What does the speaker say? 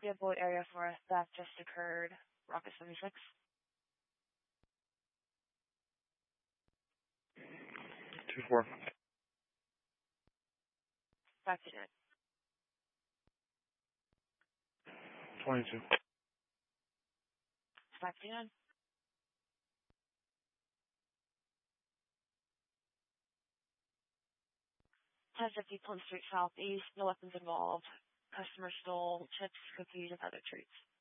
The abode area for a theft just occurred. Rocket 76. 2-4. Back to it. 22. Back to it. Has 50 Plum Street Southeast. No weapons involved. Customer stole chips, cookies, and other treats.